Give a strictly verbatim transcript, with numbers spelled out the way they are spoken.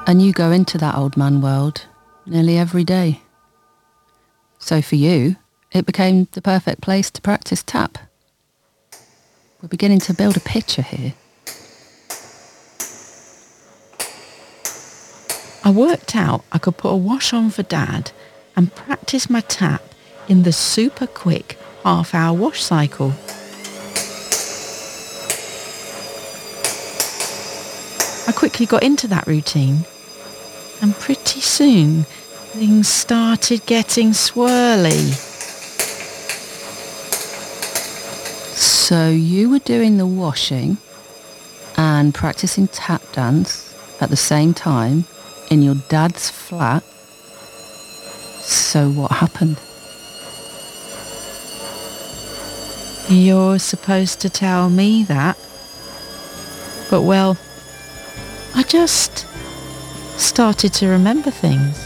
And you go into that old man world nearly every day. So for you, it became the perfect place to practice tap. We're beginning to build a picture here. I worked out I could put a wash on for Dad and practice my tap in the super quick half-hour wash cycle. I quickly got into that routine, and pretty soon things started getting swirly. So you were doing the washing and practicing tap dance at the same time in your dad's flat. So what happened? You're supposed to tell me that. But well, I just started to remember things.